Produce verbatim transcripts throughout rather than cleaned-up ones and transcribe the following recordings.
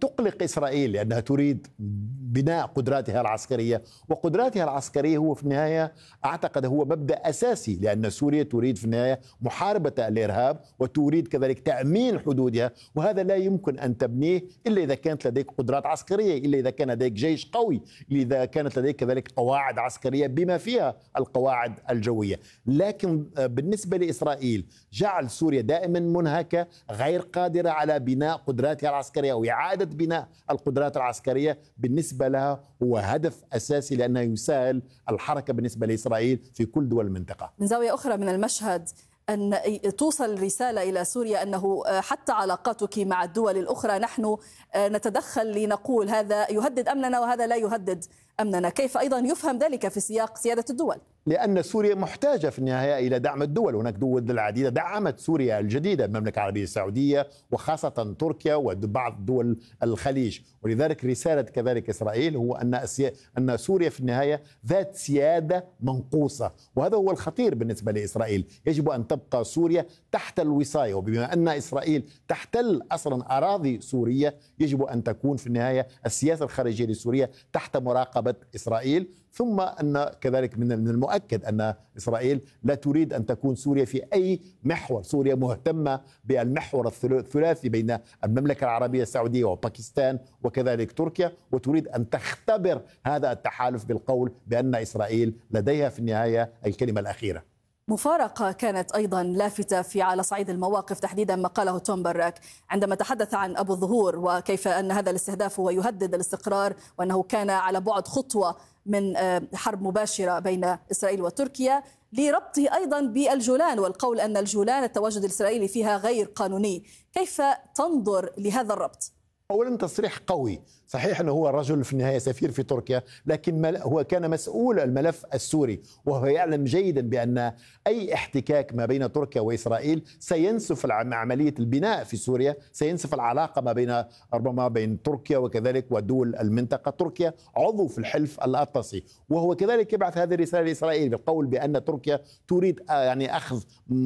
تقلق إسرائيل لأنها تريد بناء قدراتها العسكرية، وقدراتها العسكرية هو في النهاية أعتقد هو مبدأ أساسي، لأن سوريا تريد في النهاية محاربة الإرهاب وتريد كذلك تأمين حدودها، وهذا لا يمكن أن تبنيه إلا إذا كانت لديك قدرات عسكرية، إلا إذا كان لديك جيش قوي، إذا كانت لديك كذلك قواعد عسكرية بما فيها القواعد الجوية. لكن بالنسبة لإسرائيل جعل سوريا دائما منهكة، غير قادرة على بناء قدراتها العسكرية أو إعادة بناء القدرات العسكرية، بالنسبة لها هو هدف أساسي، لأنه يسهل الحركة بالنسبة لإسرائيل في كل دول المنطقة. من زاوية أخرى من المشهد، أن توصل رسالة إلى سوريا أنه حتى علاقاتك مع الدول الأخرى نحن نتدخل لنقول هذا يهدد أمننا وهذا لا يهدد أمننا، كيف أيضا يفهم ذلك في سياق سيادة الدول؟ لأن سوريا محتاجة في النهاية إلى دعم الدول، هناك دول عديدة دعمت سوريا الجديدة، المملكة العربية السعودية وخاصة تركيا وبعض دول الخليج، ولذلك رسالة كذلك إسرائيل هو أن أن سوريا في النهاية ذات سيادة منقوصة، وهذا هو الخطير بالنسبة لإسرائيل. يجب أن تبقى سوريا تحت الوصاية، وبما أن إسرائيل تحتل أصلا أراضي سورية يجب أن تكون في النهاية السياسة الخارجية لسوريا تحت مراقبة إسرائيل. ثم أن كذلك من المؤكد أن إسرائيل لا تريد أن تكون سوريا في أي محور، سوريا مهتمة بالمحور الثلاثي بين المملكة العربية السعودية وباكستان وكذلك تركيا، وتريد أن تختبر هذا التحالف بالقول بأن إسرائيل لديها في النهاية الكلمة الأخيرة. مفارقة كانت أيضا لافتة في على صعيد المواقف، تحديدا ما قاله توم باراك عندما تحدث عن أبو الظهور وكيف أن هذا الاستهداف هو يهدد الاستقرار، وأنه كان على بعد خطوة من حرب مباشرة بين إسرائيل وتركيا، لربطه أيضا بالجولان والقول أن الجولان التواجد الإسرائيلي فيها غير قانوني. كيف تنظر لهذا الربط؟ أولا تصريح قوي، صحيح أنه هو رجل في النهاية سفير في تركيا، لكن هو كان مسؤول الملف السوري، وهو يعلم جيدا بأن أي احتكاك ما بين تركيا وإسرائيل سينسف عملية البناء في سوريا، سينسف العلاقة ما بين ربما بين تركيا وكذلك ودول المنطقة. تركيا عضو في الحلف الأطلسي، وهو كذلك يبعث هذه الرسالة لإسرائيل بالقول بأن تركيا تريد يعني أخذ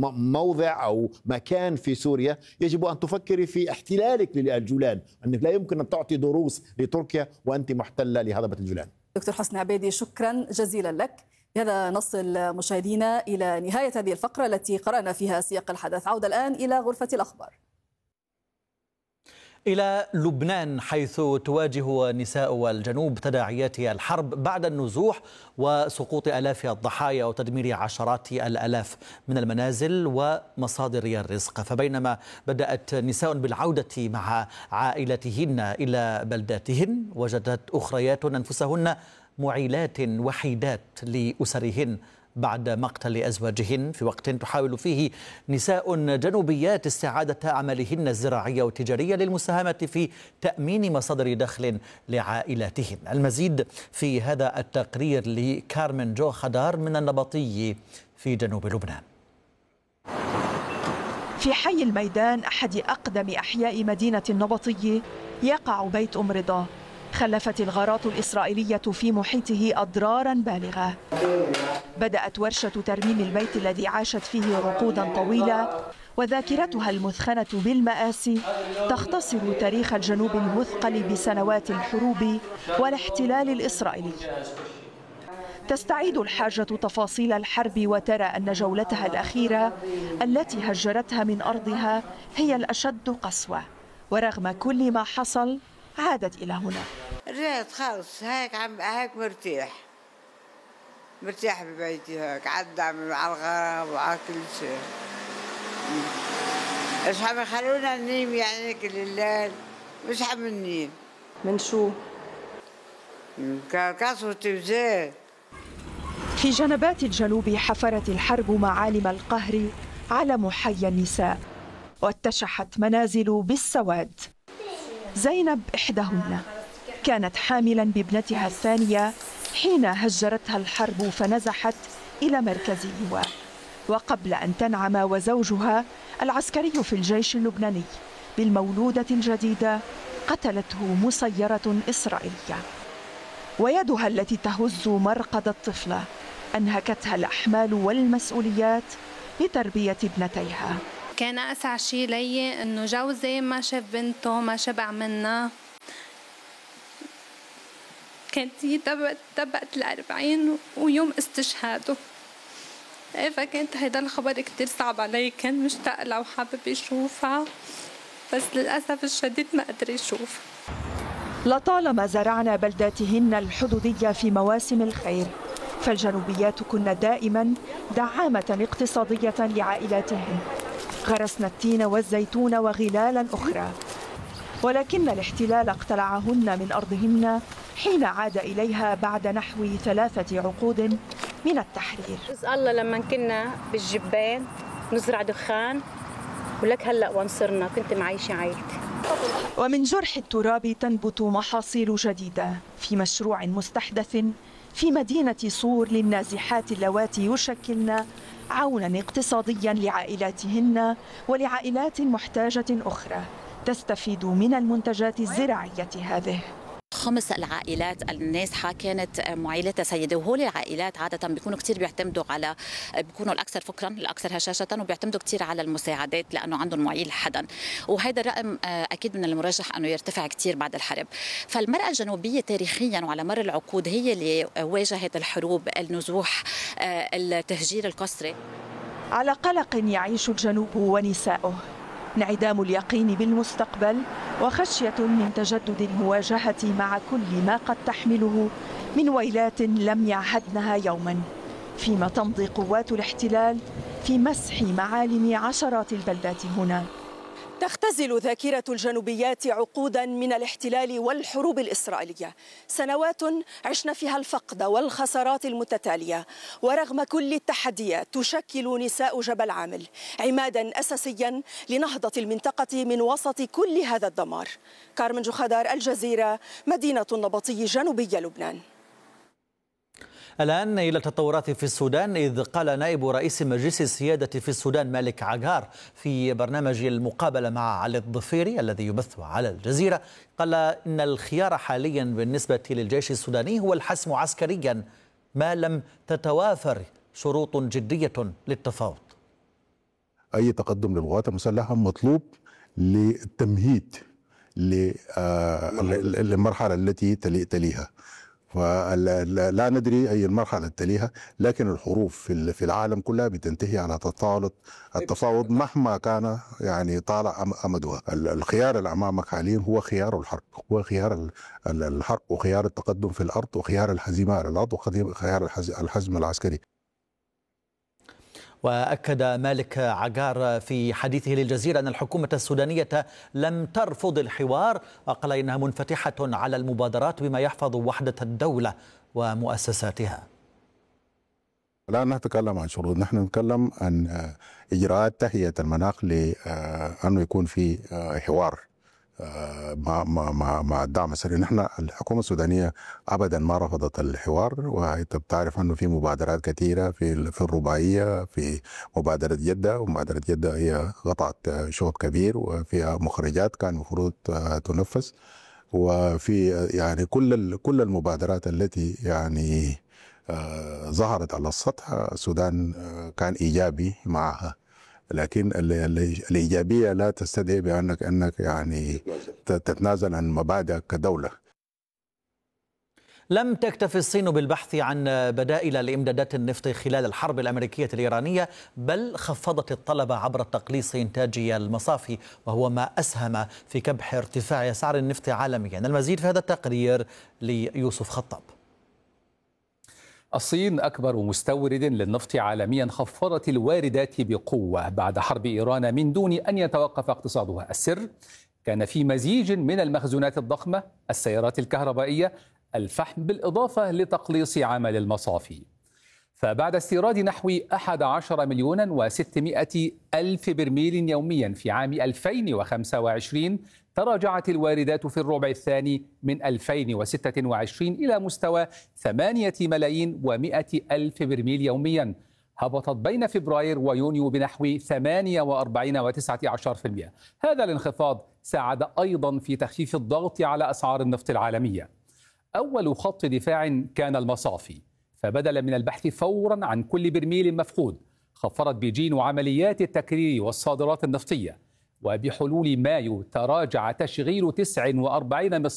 موضع أو مكان في سوريا. يجب أن تفكري في احتلالك للجولان، أنك لا يمكن أن تعطي دروس لتركيا وأنت محتلة لهضبة الجولان. دكتور حسني عبيدي، شكرا جزيلا لك. بهذا نصل مشاهدينا إلى نهاية هذه الفقرة التي قرأنا فيها سياق الحدث. عودة الآن إلى غرفة الأخبار. إلى لبنان، حيث تواجه نساء الجنوب تداعيات الحرب بعد النزوح وسقوط آلاف الضحايا وتدمير عشرات الآلاف من المنازل ومصادر الرزق. فبينما بدأت نساء بالعودة مع عائلتهن إلى بلداتهن، وجدت أخريات أنفسهن معيلات وحيدات لأسرهن بعد مقتل أزواجهن، في وقت تحاول فيه نساء جنوبيات استعادة أعمالهن الزراعية والتجارية للمساهمة في تأمين مصادر دخل لعائلاتهن. المزيد في هذا التقرير لكارمن جو خدار من النبطي في جنوب لبنان. في حي الميدان، أحد أقدم أحياء مدينة النبطي، يقع بيت أم رضا. خلفت الغارات الإسرائيلية في محيطه أضرارا بالغة. بدأت ورشة ترميم البيت الذي عاشت فيه عقودا طويلة، وذاكرتها المثخنة بالمآسي تختصر تاريخ الجنوب المثقل بسنوات الحروب والاحتلال الإسرائيلي. تستعيد الحاجة تفاصيل الحرب، وترى أن جولتها الأخيرة التي هجرتها من أرضها هي الأشد قسوة، ورغم كل ما حصل عادت إلى هنا. رجعت خلص هيك عم هيك مرتاح مرتاح ببيتي، هيك عدى على الغرام وعلى كل شيء. مش عم يخلونا ننيم يعني كل الليل، مش عم ننيم. من شو؟ من كسرة وزيت. في جنبات الجنوب حفرت الحرب معالم القهر على محيا النساء، واتشحت منازل بالسواد. زينب إحداهن كانت حاملا بابنتها الثانية حين هجرتها الحرب فنزحت إلى مركز اللواء، وقبل أن تنعم وزوجها العسكري في الجيش اللبناني بالمولودة الجديدة قتلته مسيرة إسرائيلية، ويدها التي تهز مرقد الطفلة أنهكتها الأحمال والمسؤوليات لتربية ابنتيها. كان أسعى شيء لي إنه جوزي ما شاف بنته، ما شبع منها، كانت هي تبقت الأربعين ويوم استشهاده. فكانت هيدا الخبر كتير صعب علي، كان مشتاق لها وحابب يشوفها، بس للأسف الشديد ما قدر يشوف. لطالما زرعنا بلداتهن الحدودية في مواسم الخير، فالجنوبيات كن دائما دعامة اقتصادية لعائلاتهن، غرسنا التين والزيتون وغلالا أخرى، ولكن الاحتلال اقتلعهن من أرضهن حين عاد إليها بعد نحو ثلاثة عقود من التحرير. الله لما كنا بالجبان نزرع دخان، ولك هلأ وانصرنا كنت معيشة عائلتي. ومن جرح التراب تنبت محاصيل جديدة في مشروع مستحدث في مدينة صور للنازحات اللواتي يشكلن عونا اقتصاديا لعائلاتهن ولعائلات محتاجة أخرى تستفيد من المنتجات الزراعية هذه. خمس العائلات النازحة كانت معيلتها سيدة، وهول العائلات عادة بيكونوا كتير بيعتمدوا على بيكونوا الأكثر فقرا الأكثر هشاشة، وبيعتمدوا كتير على المساعدات لأنه عندهم معيل حدا، وهذا الرقم أكيد من المرجح أنه يرتفع كتير بعد الحرب. فالمرأة الجنوبية تاريخيا وعلى مر العقود هي اللي واجهت الحروب، النزوح، التهجير القسري. على قلق يعيش الجنوب ونساؤه، انعدام اليقين بالمستقبل وخشية من تجدد المواجهة مع كل ما قد تحمله من ويلات لم يعهدنها يوما، فيما تمضي قوات الاحتلال في مسح معالم عشرات البلدات هنا. تختزل ذاكرة الجنوبيات عقودا من الاحتلال والحروب الإسرائيلية، سنوات عشنا فيها الفقد والخسارات المتتالية، ورغم كل التحديات تشكل نساء جبل عامل عمادا أساسيا لنهضة المنطقة من وسط كل هذا الدمار. كارمن جوخادار، الجزيرة، مدينة النبطي، جنوبي لبنان. الآن إلى التطورات في السودان، إذ قال نائب رئيس مجلس السيادة في السودان مالك عقار في برنامج المقابلة مع علي الضفيري الذي يبث على الجزيرة، قال إن الخيار حاليا بالنسبة للجيش السوداني هو الحسم عسكريا ما لم تتوافر شروط جدية للتفاوض. أي تقدم للقوات المسلحة مطلوب للتمهيد للمرحلة التي تليها، فلا ندري أي المرحلة تليها، لكن الحروب في العالم كلها بتنتهي على تطاولة التفاوض مهما كان يعني طالع أمدها. الخيار اللي أمامك حاليا هو خيار الحرب، هو خيار الحرب وخيار التقدم في الأرض وخيار الهزيمة على الأرض وخيار الحزم العسكري. وأكد مالك عقار في حديثه للجزيرة أن الحكومة السودانية لم ترفض الحوار، وقال إنها منفتحة على المبادرات بما يحفظ وحدة الدولة ومؤسساتها. لا نتكلم عن شروط، نحن نتكلم عن إجراءات تهيئة المناخ لأنه يكون في حوار مع مع مع الدعم السري. نحن الحكومه السودانيه ابدا ما رفضت الحوار، وانت بتعرف انه في مبادرات كثيره في في الرباعيه، في مبادره جده، ومبادره جده هي قطعت شوط كبير وفيها مخرجات كان المفروض تنفذ، وفي يعني كل كل المبادرات التي يعني ظهرت على السطح السودان كان ايجابي معها، لكن الإيجابية لا تستدعي بأنك أنك يعني تتنازل عن مبادئك كدولة. لم تكتف الصين بالبحث عن بدائل لإمدادات النفط خلال الحرب الأمريكية الإيرانية، بل خفضت الطلب عبر تقليص إنتاج المصافي، وهو ما أسهم في كبح ارتفاع أسعار النفط عالميا. المزيد في هذا التقرير ليوسف خطاب. الصين أكبر مستورد للنفط عالميا خفضت الواردات بقوة بعد حرب إيران من دون أن يتوقف اقتصادها. السر كان في مزيج من المخزونات الضخمة، السيارات الكهربائية، الفحم، بالإضافة لتقليص عمل المصافي. فبعد استيراد نحو أحد عشر مليون وستمائة ألف برميل يوميا في عام ألفين وخمسة وعشرين، تراجعت الواردات في الربع الثاني من ألفين وستة وعشرين إلى مستوى ثمانية ملايين ومائة ألف برميل يوميا، هبطت بين فبراير ويونيو بنحو ثمانية وأربعين وتسعة عشر بالمئة. هذا الانخفاض ساعد أيضا في تخفيف الضغط على أسعار النفط العالمية. أول خط دفاع كان المصافي، فبدلا من البحث فورا عن كل برميل مفقود، خفضت بيجين عمليات التكرير والصادرات النفطية، وبحلول مايو تراجع تشغيل تسع وأربعين